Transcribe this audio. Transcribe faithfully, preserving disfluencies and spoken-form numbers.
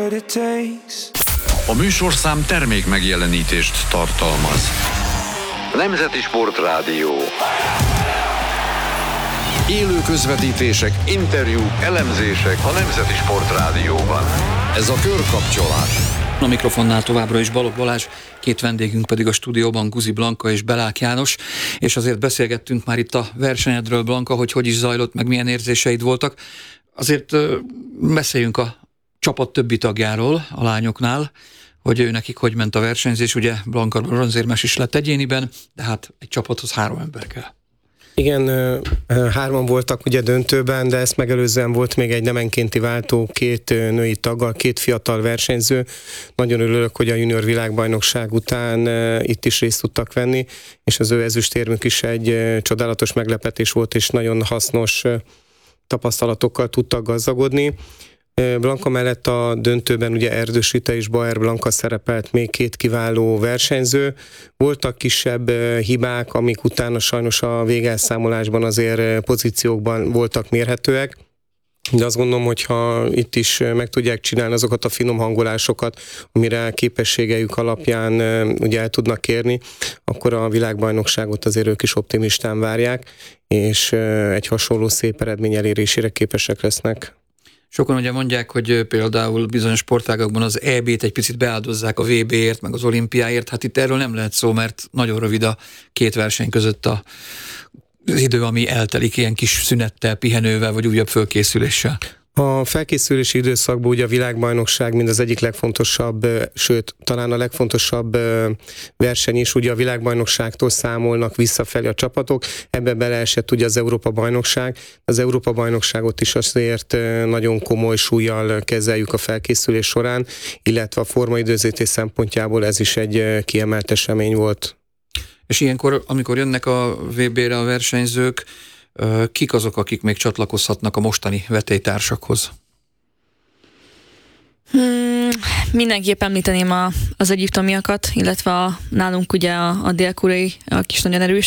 A műsorszám termék megjelenítést tartalmaz. Nemzeti Sportrádió. Élő közvetítések, interjúk, elemzések a Nemzeti Sportrádióban. Ez a Körkapcsolás. A mikrofonnál továbbra is Balogh Balázs, két vendégünk pedig a stúdióban Guzi Blanka és Belák János, és azért beszélgettünk már itt a versenyedről, Blanka, hogy hogy is zajlott, meg milyen érzéseid voltak. Azért beszéljünk a csapat többi tagjáról, a lányoknál, hogy ő nekik hogy ment a versenyzés. Ugye Blanka bronzérmes is lett egyéniben, de hát egy csapathoz három ember kell. Igen, hárman voltak ugye döntőben, de ezt megelőzően volt még egy nemenkénti váltó, két női taggal, két fiatal versenyző. Nagyon örülök, hogy a junior világbajnokság után itt is részt tudtak venni, és az ő ezüstérmük is egy csodálatos meglepetés volt, és nagyon hasznos tapasztalatokkal tudtak gazdagodni. Blanka mellett a döntőben ugye Erdős Rita és Bauer Blanka szerepelt, még két kiváló versenyző. Voltak kisebb hibák, amik utána sajnos a végelszámolásban azért pozíciókban voltak mérhetőek, de azt gondolom, hogyha itt is meg tudják csinálni azokat a finom hangolásokat, amire képességeik alapján ugye el tudnak érni, akkor a világbajnokságot azért ők is optimistán várják, és egy hasonló szép eredmény elérésére képesek lesznek. Sokan ugye mondják, hogy például bizonyos sportágakban az é bét egy picit beáldozzák a vé béért, meg az olimpiáért. Hát itt erről nem lehet szó, mert nagyon rövid a két verseny között a, az idő, ami eltelik ilyen kis szünettel, pihenővel, vagy újabb fölkészüléssel. A felkészülési időszakban ugye a világbajnokság mind az egyik legfontosabb, sőt, talán a legfontosabb verseny is, ugye a világbajnokságtól számolnak visszafelé a csapatok, ebbe beleesett ugye az Európa-bajnokság, az Európa-bajnokságot is azért nagyon komoly súllyal kezeljük a felkészülés során, illetve a formaidőzítés szempontjából ez is egy kiemelt esemény volt. És ilyenkor, amikor jönnek a vé bére a versenyzők, kik azok, akik még csatlakozhatnak a mostani vetélytársakhoz? Hmm, mindenképp említeném a, az egyiptomiakat, illetve a, nálunk ugye a, a dél-koreai, a kis nagyon erős